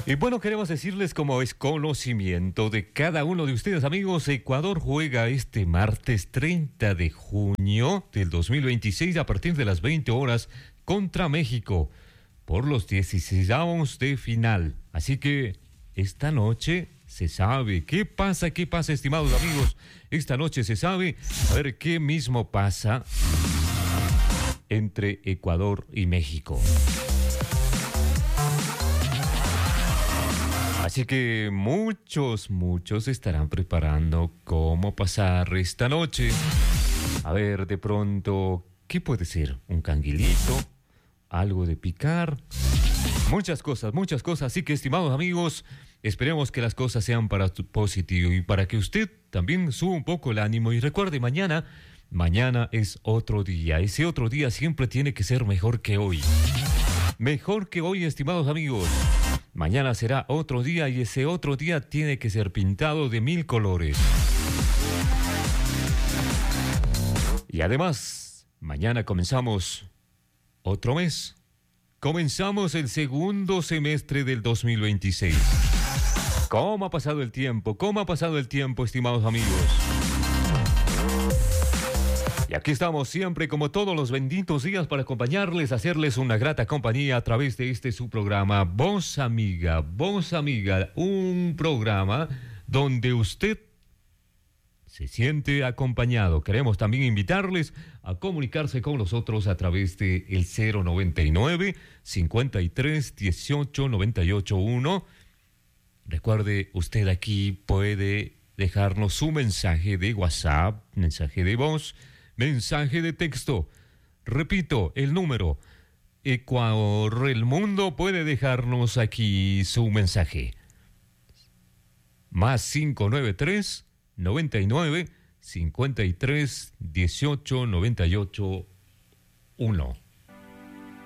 Y bueno, queremos decirles como es conocimiento de cada uno de ustedes, amigos, Ecuador juega este martes 30 de junio del 2026 a partir de las 20 horas contra México por los 16avos de final. Así que esta noche se sabe qué pasa, estimados amigos. Esta noche se sabe, a ver qué mismo pasa entre Ecuador y México. Así que muchos estarán preparando cómo pasar esta noche. A ver, de pronto, ¿qué puede ser? ¿Un canguilito? ¿Algo de picar? Muchas cosas. Así que, estimados amigos, esperemos que las cosas sean para tu positivo y para que usted también suba un poco el ánimo. Y recuerde, mañana es otro día. Ese otro día siempre tiene que ser mejor que hoy. Mejor que hoy, estimados amigos. Mañana será otro día y ese otro día tiene que ser pintado de 1000 colores. Y además, mañana comenzamos otro mes. Comenzamos el segundo semestre del 2026. ¿Cómo ha pasado el tiempo? Estimados amigos? Y aquí estamos siempre, como todos los benditos días, para acompañarles, hacerles una grata compañía a través de este su programa Voz Amiga, un programa donde usted se siente acompañado. Queremos también invitarles a comunicarse con nosotros a través de el 099 53 18 98 1. Recuerde, usted aquí puede dejarnos su mensaje de WhatsApp, mensaje de voz, mensaje de texto. Repito, el número. Ecuador, el mundo puede dejarnos aquí su mensaje. Más 593 99 53 18 98 1.